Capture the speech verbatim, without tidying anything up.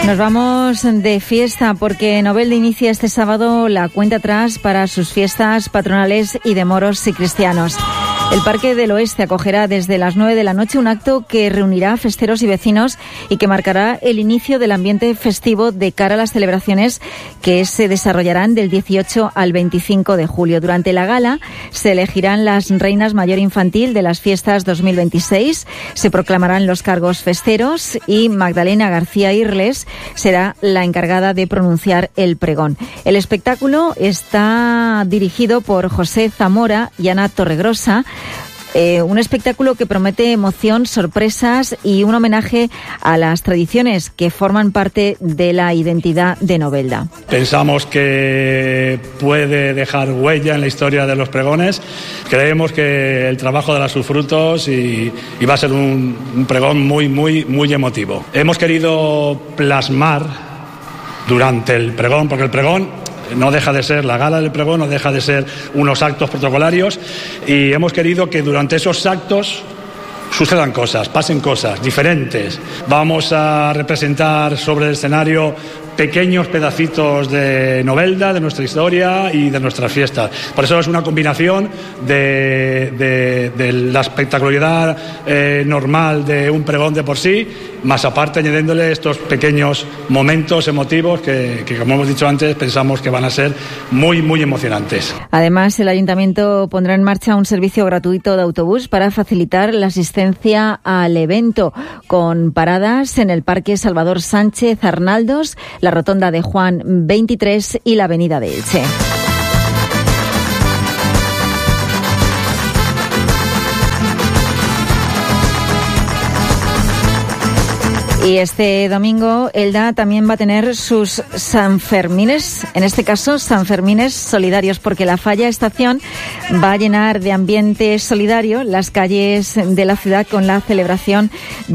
Nos vamos de fiesta porque Novelda inicia este sábado la cuenta atrás para sus fiestas patronales y de moros y cristianos. El Parque del Oeste acogerá desde las nueve de la noche un acto que reunirá a festeros y vecinos y que marcará el inicio del ambiente festivo de cara a las celebraciones que se desarrollarán del dieciocho al veinticinco de julio. Durante la gala se elegirán las reinas mayor infantil de las fiestas dos mil veintiséis, se proclamarán los cargos festeros y Magdalena García Irles será la encargada de pronunciar el pregón. El espectáculo está dirigido por José Zamora y Ana Torregrosa. Eh, un espectáculo que promete emoción, sorpresas y un homenaje a las tradiciones que forman parte de la identidad de Novelda. Pensamos que puede dejar huella en la historia de los pregones. Creemos que el trabajo dará sus frutos y, y va a ser un, un pregón muy, muy, muy emotivo. Hemos querido plasmar durante el pregón, porque el pregón no deja de ser, la gala del pregón no deja de ser unos actos protocolarios, y hemos querido que durante esos actos sucedan cosas, pasen cosas diferentes. Vamos a representar sobre el escenario pequeños pedacitos de Novelda, de nuestra historia y de nuestras fiestas. Por eso es una combinación de, de, de la espectacularidad eh, normal de un pregón de por sí, más aparte añadiéndole estos pequeños momentos emotivos que, que, como hemos dicho antes, pensamos que van a ser muy, muy emocionantes. Además, el Ayuntamiento pondrá en marcha un servicio gratuito de autobús para facilitar la asistencia al evento, con paradas en el Parque Salvador Sánchez Arnaldos, la Rotonda de Juan veintitrés y la Avenida de Elche. Y este domingo Elda también va a tener sus Sanfermines, en este caso Sanfermines solidarios, porque la Falla Estación va a llenar de ambiente solidario las calles de la ciudad con la celebración de